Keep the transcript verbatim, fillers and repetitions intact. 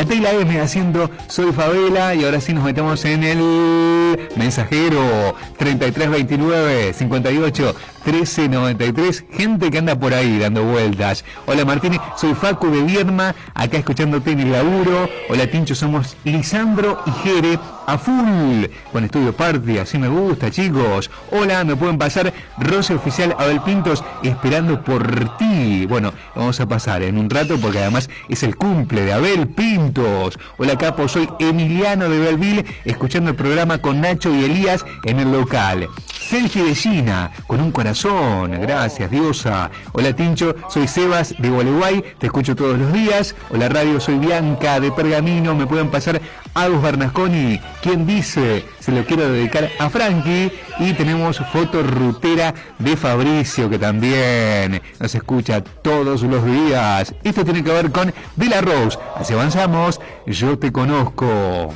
Matei M haciendo Soy Favela. Y ahora sí nos metemos en el mensajero treinta y tres veintinueve cincuenta y ocho trece noventa y tres. Gente que anda por ahí dando vueltas. Hola Martínez, soy Facu de Vierma, acá escuchándote en el laburo. Hola Tincho, somos Lisandro y Jere a full con Estudio Party, así me gusta, chicos. Hola, me pueden pasar Roce Oficial Abel Pintos esperando por ti. Bueno, vamos a pasar en un rato porque además es el cumple de Abel Pintos. Hola Capo, soy Emiliano de Belleville escuchando el programa con Nacho y Elías en el local. Selfie de Gina con un corazón, gracias diosa. Hola Tincho, soy Sebas de Gualeguay, te escucho todos los días. Hola Radio, soy Bianca de Pergamino, me pueden pasar Agus Bernasconi, ¿quién dice? Se lo quiero dedicar a Frankie. Y tenemos foto rutera de Fabricio, que también nos escucha todos los días. Esto tiene que ver con De La Rose. Así avanzamos, Yo Te Conozco.